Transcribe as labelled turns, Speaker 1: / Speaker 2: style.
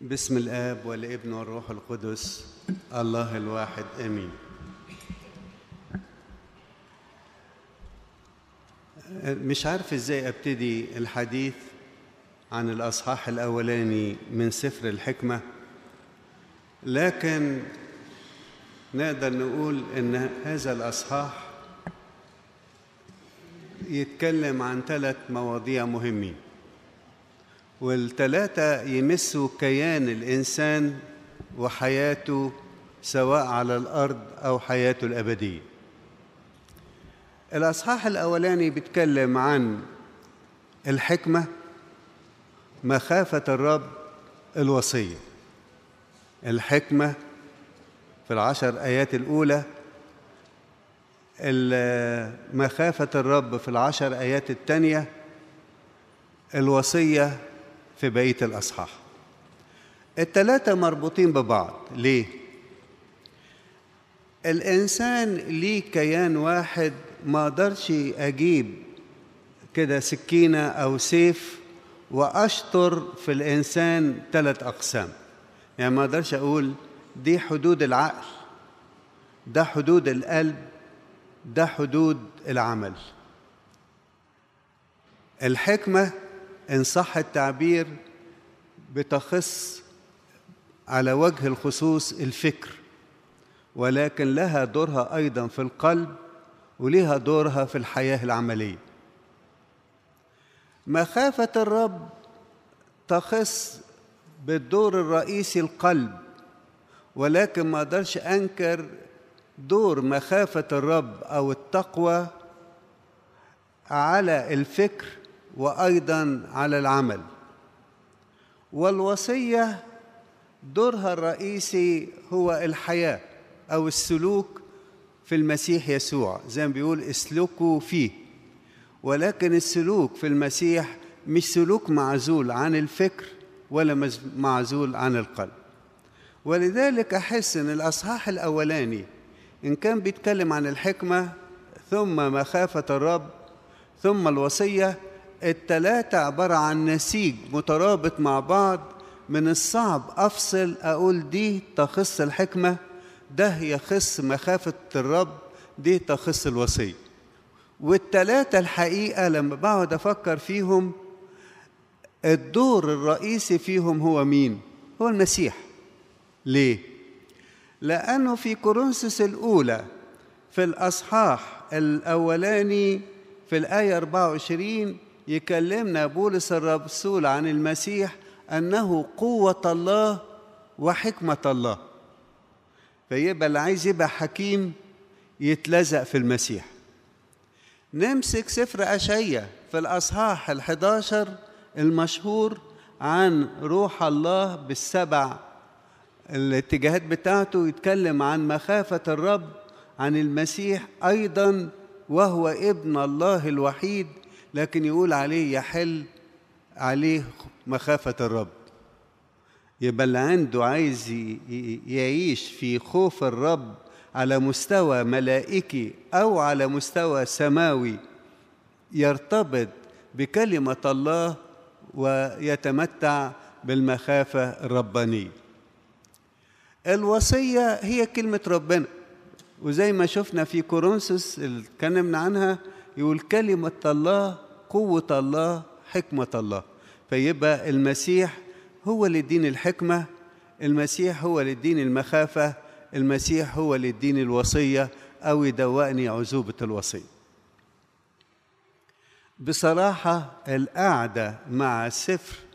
Speaker 1: باسم الآب والابن والروح القدس الله الواحد آمين. مش عارف ازاي ابتدي الحديث عن الأصحاح الأولاني من سفر الحكمة، لكن نقدر نقول إن هذا الأصحاح يتكلم عن 3 مواضيع مهمين، والثلاثة يمسوا كيان الإنسان وحياته سواء على الأرض أو حياته الأبدية. الأصحاح الأولاني بيتكلم عن الحكمة، مخافة الرب، الوصية. الحكمة في 10 آيات الأولى، مخافة الرب في 10 آيات الثانية، الوصية في بقية الأصحاح. الثلاثة مربوطين ببعض. ليه؟ الإنسان ليه كيان واحد، ما قدرش أجيب كده سكينة أو سيف وأشطر في الإنسان 3 أقسام. يعني ما قدرش أقول دي حدود العقل، ده حدود القلب، ده حدود العمل. الحكمة إن صح التعبير بتخص على وجه الخصوص الفكر، ولكن لها دورها أيضا في القلب ولها دورها في الحياة العملية. مخافة الرب تخص بالدور الرئيسي القلب، ولكن ما أقدرش أنكر دور مخافة الرب أو التقوى على الفكر وأيضا على العمل. والوصية دورها الرئيسي هو الحياة أو السلوك في المسيح يسوع، زي ما بيقول اسلكوا فيه. ولكن السلوك في المسيح مش سلوك معزول عن الفكر ولا معزول عن القلب. ولذلك أحس أن الأصحاح الأولاني إن كان بيتكلم عن الحكمة ثم مخافة الرب ثم الوصية، الثلاثة عبارة عن نسيج مترابط مع بعض. من الصعب أفصل أقول دي تخص الحكمة، ده يخص مخافة الرب، دي تخص الوصية. والثلاثة الحقيقة لما بقعد أفكر فيهم، الدور الرئيسي فيهم هو مين؟ هو المسيح. ليه؟ لأنه في كورنثوس الأولى في الأصحاح الأولاني في الآية 24 يكلمنا بولس الرسول عن المسيح أنه قوة الله وحكمة الله. فيبقى اللي عايز يبقى حكيم يتلزق في المسيح. نمسك سفر أشعياء في الأصحاح 11 المشهور عن روح الله بال7 الاتجاهات بتاعته، يتكلم عن مخافة الرب، عن المسيح أيضا وهو ابن الله الوحيد، لكن يقول عليه يحل عليه مخافة الرب. يبقى اللي عنده عايز يعيش في خوف الرب على مستوى ملائكي أو على مستوى سماوي، يرتبط بكلمة الله ويتمتع بالمخافة الربانية. الوصية هي كلمة ربنا، وزي ما شفنا في كورنثوس اللي اتكلمنا عنها يقول كلمة الله، قوة الله، حكمة الله. فيبقى المسيح هو اللي يدين الحكمة، المسيح هو اللي يدين المخافة، المسيح هو اللي يدين الوصية أو يدوقني عذوبة الوصية. بصراحة القعدة مع سفر